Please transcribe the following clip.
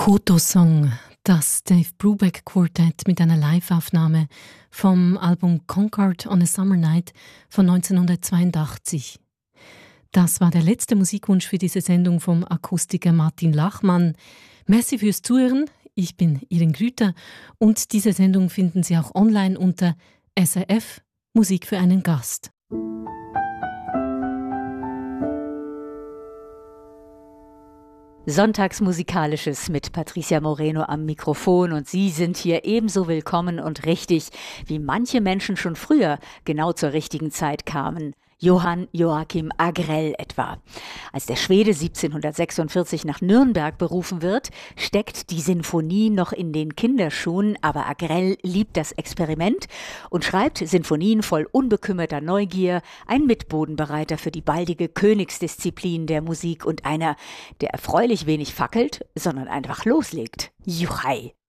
Koto-Song, das Dave Brubeck Quartett mit einer Live-Aufnahme vom Album Concord on a Summer Night von 1982. Das war der letzte Musikwunsch für diese Sendung vom Akustiker Martin Lachmann. Merci fürs Zuhören, ich bin Irin Grüter und diese Sendung finden Sie auch online unter SRF Musik für einen Gast. Sonntagsmusikalisches mit Patricia Moreno am Mikrofon und Sie sind hier ebenso willkommen und richtig, wie manche Menschen schon früher genau zur richtigen Zeit kamen. Johann Joachim Agrell etwa. Als der Schwede 1746 nach Nürnberg berufen wird, steckt die Sinfonie noch in den Kinderschuhen, aber Agrell liebt das Experiment und schreibt Sinfonien voll unbekümmerter Neugier, ein Mitbodenbereiter für die baldige Königsdisziplin der Musik und einer, der erfreulich wenig fackelt, sondern einfach loslegt. Juchai!